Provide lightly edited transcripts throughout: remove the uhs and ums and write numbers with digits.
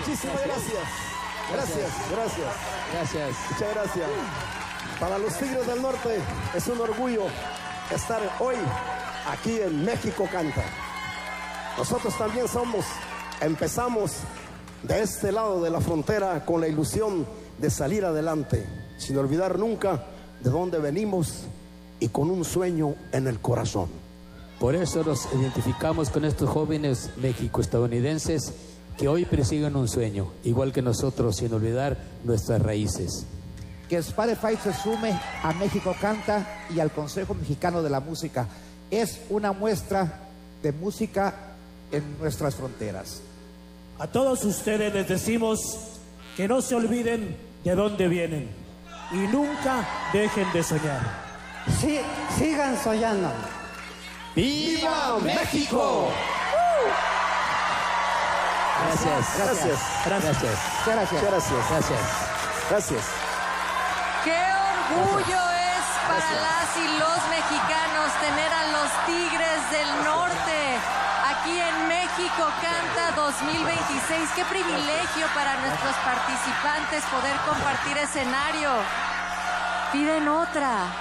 Muchísimas gracias. Gracias. Muchas gracias. Para los Tigres del Norte es un orgullo estar hoy aquí en México Canta. Nosotros también empezamos de este lado de la frontera con la ilusión de salir adelante, sin olvidar nunca de dónde venimos y con un sueño en el corazón. Por eso nos identificamos con estos jóvenes mexico-estadounidenses que hoy persiguen un sueño, igual que nosotros, sin olvidar nuestras raíces. Que Spotify se sume a México Canta y al Consejo Mexicano de la Música. Es una muestra de música en nuestras fronteras. A todos ustedes les decimos que no se olviden de dónde vienen y nunca dejen de soñar. Sí, sigan soñando. ¡Viva México! Gracias. ¡Qué orgullo es para las y los mexicanos tener a los Tigres del Norte aquí en México Canta 2026! ¡Qué privilegio para nuestros participantes poder compartir escenario! Piden otra.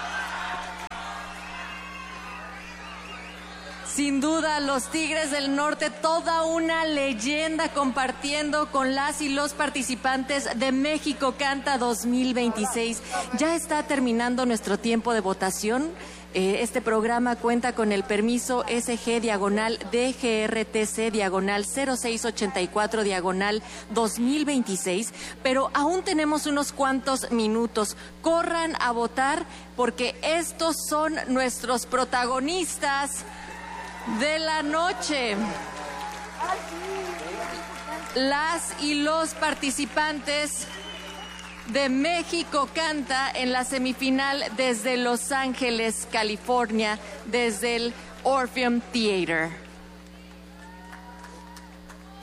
Sin duda, los Tigres del Norte, toda una leyenda compartiendo con las y los participantes de México Canta 2026. Ya está terminando nuestro tiempo de votación. Este programa cuenta con el permiso SG/DGRTC/0684/2026, pero aún tenemos unos cuantos minutos. Corran a votar porque estos son nuestros protagonistas de la noche. Las y los participantes de México Canta en la semifinal desde Los Ángeles, California, desde el Orpheum Theater.